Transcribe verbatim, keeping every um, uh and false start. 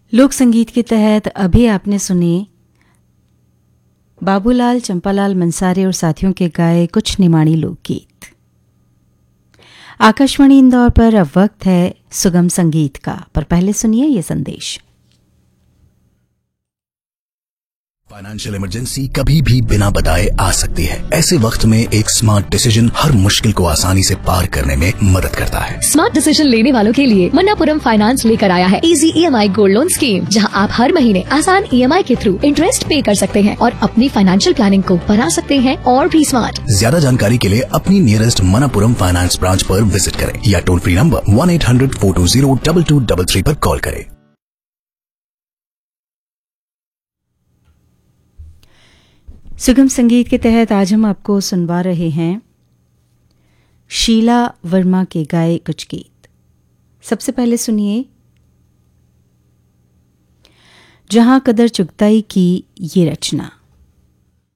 लोक संगीत के तहत अभी आपने सुने बाबूलाल चंपालाल मंसारे और साथियों के गाए कुछ निमाणी लोकगीत। आकाशवाणी इंदौर पर अब वक्त है सुगम संगीत का, पर पहले सुनिए ये संदेश। फाइनेंशियल इमरजेंसी कभी भी बिना बताए आ सकती है। ऐसे वक्त में एक स्मार्ट डिसीजन हर मुश्किल को आसानी से पार करने में मदद करता है। स्मार्ट डिसीजन लेने वालों के लिए मन्नापुरम फाइनेंस लेकर आया है easy EMI gold loan scheme, जहां आप हर महीने आसान ईएमआई के थ्रू इंटरेस्ट पे कर सकते हैं और अपनी फाइनेंशियल प्लानिंग को बना सकते हैं और भी स्मार्ट। ज्यादा जानकारी के लिए अपनी नियरेस्ट मन्नापुरम फाइनेंस ब्रांच पर विजिट करें या toll free number one eight hundred four to zero double two double three पर कॉल करें। सुगम संगीत के तहत आज हम आपको सुनवा रहे हैं शीला वर्मा के गाए कुछ गीत। सबसे पहले सुनिए जहां कदर चुगताई की ये रचना।